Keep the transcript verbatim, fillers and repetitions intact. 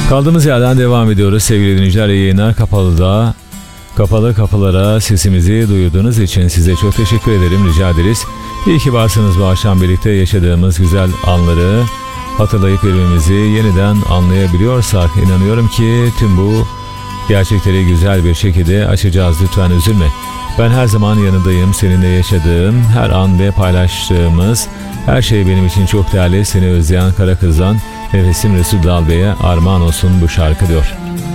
Kaldığımız yerden devam ediyoruz sevgili dinleyiciler. Yayınlar Kapalı'da. Kapalı kapılara sesimizi duyurduğunuz için size çok teşekkür ederim, rica ederiz. İyi ki varsınız. Bu akşam birlikte yaşadığımız güzel anları hatırlayıp birbirimizi yeniden anlayabiliyorsak inanıyorum ki tüm bu gerçekleri güzel bir şekilde aşacağız. Lütfen üzülme. Ben her zaman yanındayım. Seninle yaşadığım her an ve paylaştığımız her şey benim için çok değerli. Seni özleyen kara kızdan Nefesim Resul Dalbey'e armağan olsun bu şarkı diyor.